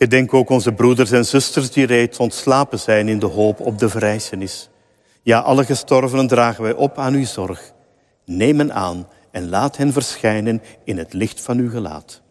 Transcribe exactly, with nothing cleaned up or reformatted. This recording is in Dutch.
Gedenk ook onze broeders en zusters die reeds ontslapen zijn in de hoop op de verrijzenis. Ja, alle gestorvenen dragen wij op aan uw zorg. Neem hen aan en laat hen verschijnen in het licht van uw gelaat.